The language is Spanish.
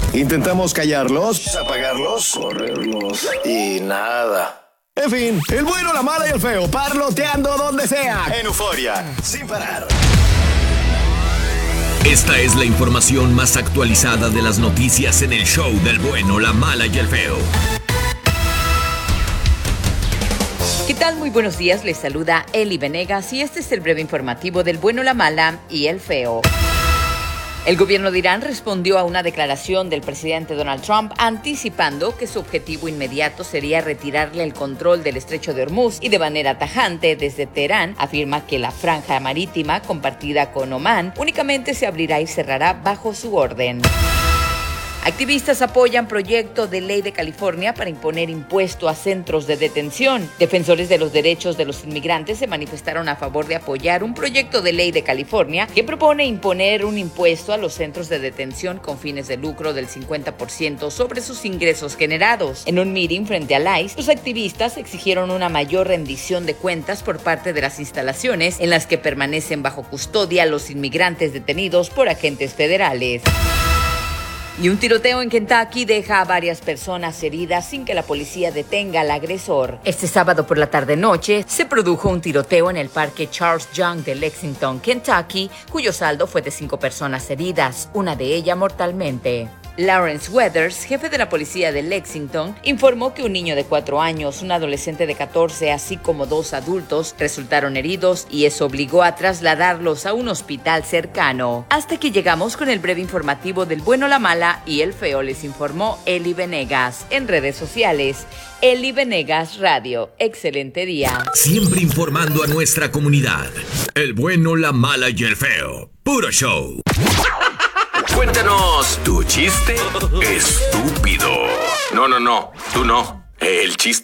Intentamos callarlos, apagarlos, correrlos y nada. En fin, el bueno, la mala y el feo, parloteando donde sea. En Euforia, sin parar. Esta es la información más actualizada de las noticias en el show del bueno, la mala y el feo. ¿Qué tal? Muy buenos días, les saluda Eli Venegas y este es el breve informativo del bueno, la mala y el feo. El gobierno de Irán respondió a una declaración del presidente Donald Trump anticipando que su objetivo inmediato sería retirarle el control del estrecho de Hormuz y de manera tajante desde Teherán afirma que la franja marítima compartida con Omán únicamente se abrirá y cerrará bajo su orden. Activistas apoyan proyecto de ley de California para imponer impuesto a centros de detención. Defensores de los derechos de los inmigrantes se manifestaron a favor de apoyar un proyecto de ley de California que propone imponer un impuesto a los centros de detención con fines de lucro del 50% sobre sus ingresos generados. En un meeting frente al ICE, los activistas exigieron una mayor rendición de cuentas por parte de las instalaciones en las que permanecen bajo custodia los inmigrantes detenidos por agentes federales. Y un tiroteo en Kentucky deja a varias personas heridas sin que la policía detenga al agresor. Este sábado por la tarde-noche se produjo un tiroteo en el parque Charles Young de Lexington, Kentucky, cuyo saldo fue de 5 personas heridas, una de ellas mortalmente. Lawrence Weathers, jefe de la policía de Lexington, informó que un niño de 4 años, un adolescente de 14, así como 2 adultos, resultaron heridos y eso obligó a trasladarlos a un hospital cercano. Hasta que llegamos con el breve informativo del bueno, la mala y el feo, les informó Eli Venegas. En redes sociales, Eli Venegas Radio. Excelente día. Siempre informando a nuestra comunidad. El bueno, la mala y el feo. Puro show. Cuéntanos tu chiste estúpido. No, tú no. El chiste